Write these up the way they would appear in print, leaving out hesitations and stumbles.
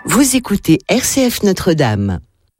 Vous écoutez RCF Notre-Dame.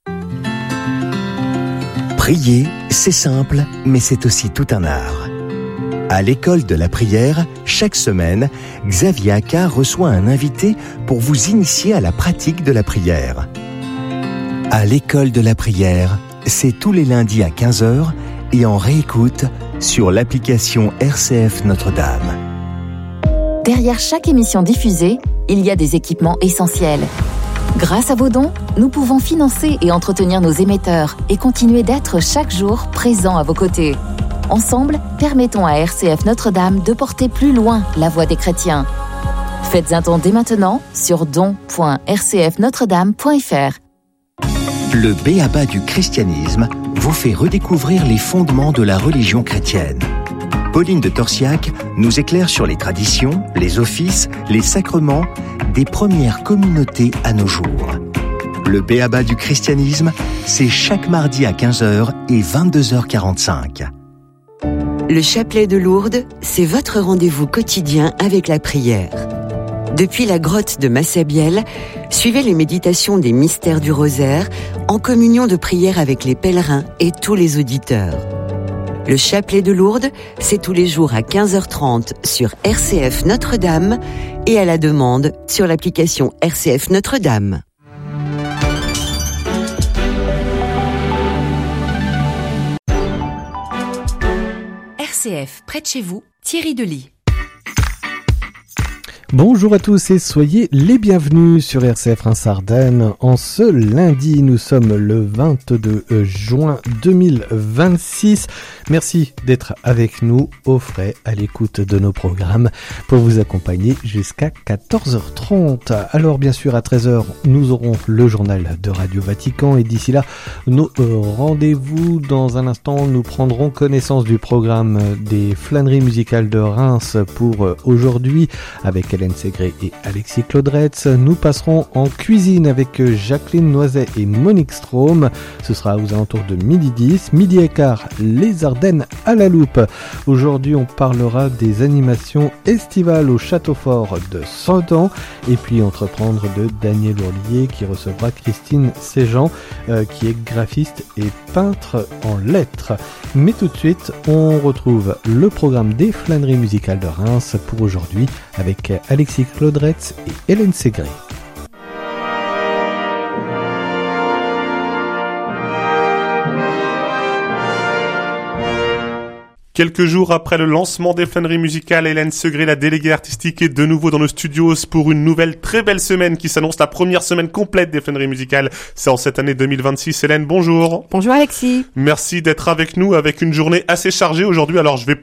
Prier, c'est simple, mais c'est aussi tout un art. À l'école de la prière, chaque semaine, Xavier Accard reçoit un invité pour vous initier à la pratique de la prière. À l'école de la prière, c'est tous les lundis à 15h et en réécoute sur l'application RCF Notre-Dame. Derrière chaque émission diffusée, il y a des équipements essentiels. Grâce à vos dons, nous pouvons financer et entretenir nos émetteurs et continuer d'être chaque jour présents à vos côtés. Ensemble, permettons à RCF Notre-Dame de porter plus loin la voix des chrétiens. Faites un don dès maintenant sur don.rcfnotredame.fr. Le b.a.-ba du christianisme vous fait redécouvrir les fondements de la religion chrétienne. Pauline de Torsiac nous éclaire sur les traditions, les offices, les sacrements des premières communautés à nos jours. Le b.a.-ba du christianisme, c'est chaque mardi à 15h et 22h45. Le chapelet de Lourdes, c'est votre rendez-vous quotidien avec la prière. Depuis la grotte de Massabielle, suivez les méditations des mystères du rosaire en communion de prière avec les pèlerins et tous les auditeurs. Le chapelet de Lourdes, c'est tous les jours à 15h30 sur RCF Notre-Dame et à la demande sur l'application RCF Notre-Dame. RCF, près de chez vous, Thierry Delis. Bonjour à tous et soyez les bienvenus sur RCF Reims-Ardennes. En ce lundi, nous sommes le 22 juin 2026. Merci d'être avec nous au frais à l'écoute de nos programmes pour vous accompagner jusqu'à 14h30. Alors bien sûr à 13h, nous aurons le journal de Radio Vatican et d'ici là, nos rendez-vous. Dans un instant, nous prendrons connaissance du programme des flâneries musicales de Reims pour aujourd'hui avec Hélène Ségré et Alexis Claudretz. Nous passerons en cuisine avec Jacqueline Noiset et Monique Straume. Ce sera aux alentours de 12h10. Midi et quart, les Ardennes à la loupe. Aujourd'hui, on parlera des animations estivales au Château Fort de Sedan et puis entreprendre de Daniel Ourlier qui recevra Christine Séjean qui est graphiste et peintre en lettres. Mais tout de suite, on retrouve le programme des flâneries musicales de Reims pour aujourd'hui avec Alexis Claudretz et Hélène Ségré. Quelques jours après le lancement des flâneries musicales, Hélène Ségré, la déléguée artistique, est de nouveau dans nos studios pour une nouvelle très belle semaine qui s'annonce la première semaine complète des flâneries musicales. C'est en cette année 2026. Hélène, bonjour. Bonjour Alexis. Merci d'être avec nous avec une journée assez chargée aujourd'hui. Alors je vais